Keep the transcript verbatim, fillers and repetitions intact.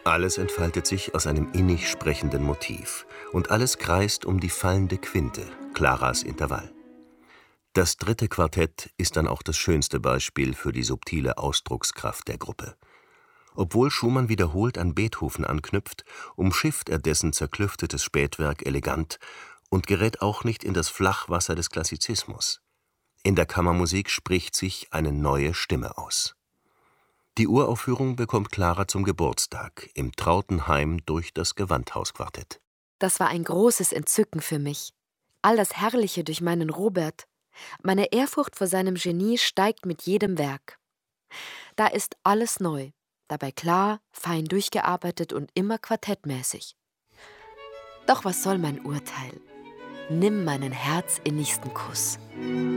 Alles entfaltet sich aus einem innig sprechenden Motiv. Und alles kreist um die fallende Quinte, Claras Intervall. Das dritte Quartett ist dann auch das schönste Beispiel für die subtile Ausdruckskraft der Gruppe. Obwohl Schumann wiederholt an Beethoven anknüpft, umschifft er dessen zerklüftetes Spätwerk elegant und gerät auch nicht in das Flachwasser des Klassizismus. In der Kammermusik spricht sich eine neue Stimme aus. Die Uraufführung bekommt Clara zum Geburtstag im trauten Heim durch das Gewandhausquartett. Das war ein großes Entzücken für mich. All das Herrliche durch meinen Robert. Meine Ehrfurcht vor seinem Genie steigt mit jedem Werk. Da ist alles neu, dabei klar, fein durchgearbeitet und immer quartettmäßig. Doch was soll mein Urteil? Nimm meinen herzinnigsten Kuss.